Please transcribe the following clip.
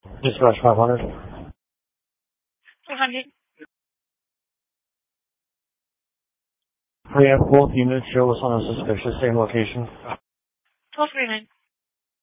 Dispatch 500. 400. We have both units show us on a suspicious same location. 1239.